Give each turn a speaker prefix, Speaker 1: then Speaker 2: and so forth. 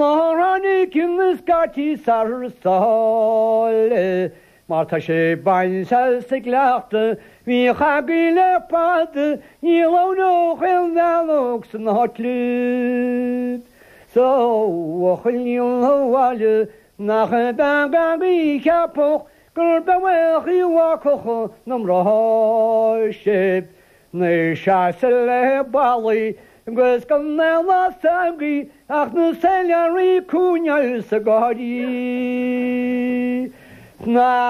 Speaker 1: Moranig in the Scotty Sarsole, Martashe Bansal Siglachte, we Hagile Pat, you know, when that looks not lit. So, when you know, Nachabagabi Capo, Gurbawa, you walk on Numro ship, Neshasele Bali. Gwysgon nela samgi ach na seliari cwniau sagodi. Na